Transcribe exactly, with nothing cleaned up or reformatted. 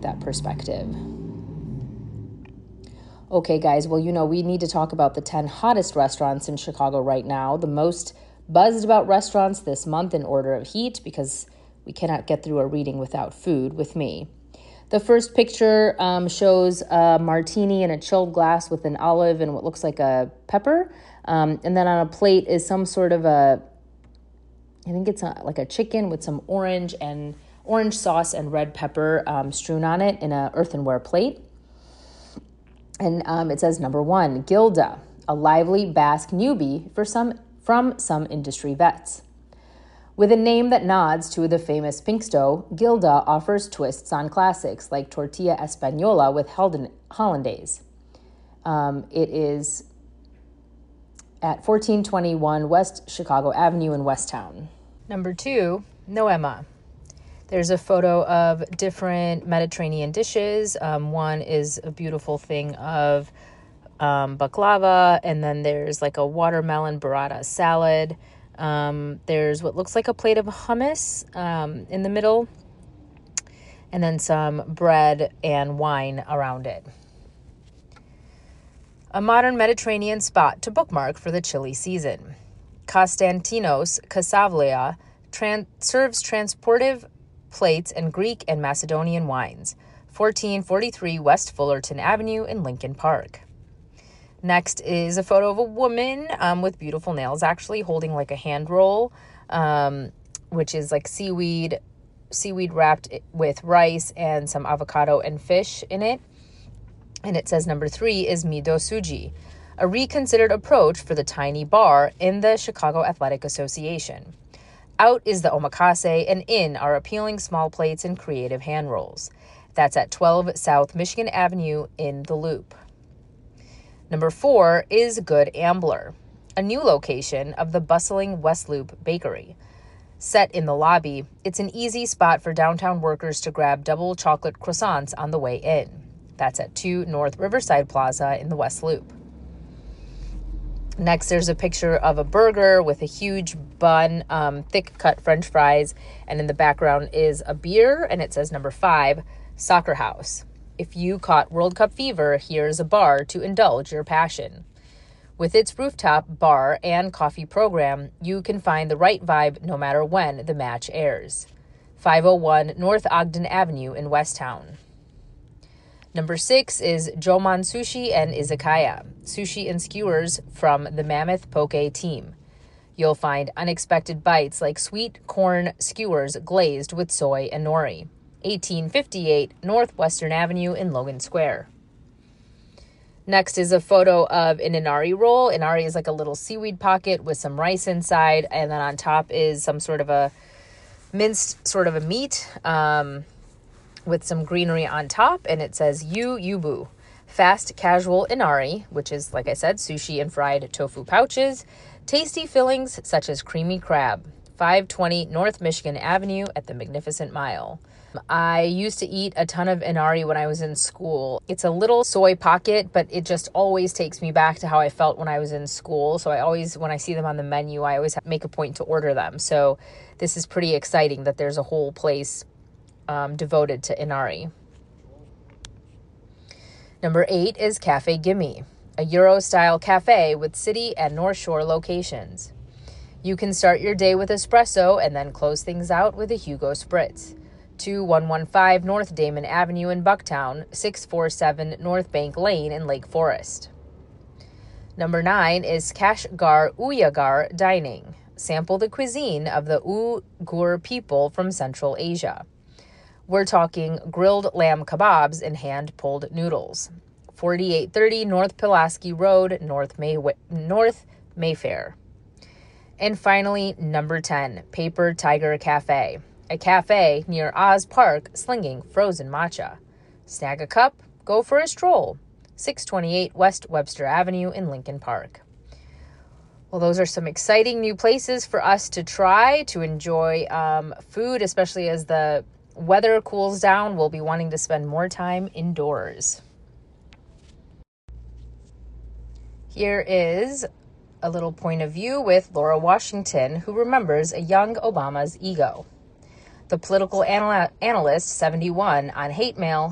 that perspective. Okay, guys, well, you know, we need to talk about the ten hottest restaurants in Chicago right now, the most buzzed about restaurants this month in order of heat, because we cannot get through a reading without food with me. The first picture um, shows a martini in a chilled glass with an olive and what looks like a pepper. Um, and then on a plate is some sort of a, I think it's a, like a chicken with some orange and orange sauce and red pepper um, strewn on it in an earthenware plate. And um, it says number one, Gilda, a lively Basque newbie for some from some industry vets. With a name that nods to the famous Pinksto, Gilda offers twists on classics like tortilla española with hollandaise. Um, it is at fourteen twenty-one West Chicago Avenue in Westtown. Number two, Noema. There's a photo of different Mediterranean dishes. Um, one is a beautiful thing of um, baklava, and then there's like a watermelon burrata salad. Um, there's what looks like a plate of hummus um, in the middle, and then some bread and wine around it. A modern Mediterranean spot to bookmark for the chilly season. Konstantinos Kasavlia tran- serves transportive plates and Greek and Macedonian wines. fourteen forty-three West Fullerton Avenue in Lincoln Park. Next is a photo of a woman um, with beautiful nails, actually holding like a hand roll, um, which is like seaweed, seaweed wrapped with rice and some avocado and fish in it. And it says number three is Mido Suji, a reconsidered approach for the tiny bar in the Chicago Athletic Association. Out is the omakase, and in are appealing small plates and creative hand rolls. That's at twelve South Michigan Avenue in the Loop. Number four is Good Ambler, a new location of the bustling West Loop Bakery. Set in the lobby, it's an easy spot for downtown workers to grab double chocolate croissants on the way in. That's at two North Riverside Plaza in the West Loop. Next, there's a picture of a burger with a huge bun, um, thick-cut French fries, and in the background is a beer, and it says number five, Soccer House. If you caught World Cup fever, here's a bar to indulge your passion. With its rooftop bar and coffee program, you can find the right vibe no matter when the match airs. five oh one North Ogden Avenue in Westtown. Number six is Joman Sushi and Izakaya, sushi and skewers from the Mammoth Poke team. You'll find unexpected bites like sweet corn skewers glazed with soy and nori. eighteen fifty-eight Northwestern Avenue in Logan Square. Next is a photo of an inari roll. Inari is like a little seaweed pocket with some rice inside, and then on top is some sort of a minced sort of a meat, um, with some greenery on top, and it says Yu Yubu, fast casual inari, which is, like I said, sushi and fried tofu pouches, tasty fillings such as creamy crab, five twenty North Michigan Avenue at the Magnificent Mile. I used to eat a ton of inari when I was in school. It's a little soy pocket, but it just always takes me back to how I felt when I was in school. So I always, when I see them on the menu, I always make a point to order them. So this is pretty exciting that there's a whole place Um, devoted to inari. Number eight is Cafe Gimme, a Euro-style cafe with city and North Shore locations. You can start your day with espresso and then close things out with a Hugo Spritz. two one one five North Damon Avenue in Bucktown, six forty-seven North Bank Lane in Lake Forest. Number nine is Kashgar Uyghur Dining. Sample the cuisine of the Uyghur people from Central Asia. We're talking grilled lamb kebabs and hand-pulled noodles. forty-eight thirty North Pulaski Road, North, May- North Mayfair. And finally, number ten, Paper Tiger Cafe, a cafe near Oz Park slinging frozen matcha. Snag a cup, go for a stroll. six twenty-eight West Webster Avenue in Lincoln Park. Well, those are some exciting new places for us to try, to enjoy um, food, especially as the weather cools down. We'll be wanting to spend more time indoors. Here is a little point of view with Laura Washington, who remembers a young Obama's ego. The political anal- analyst seventy-one on hate mail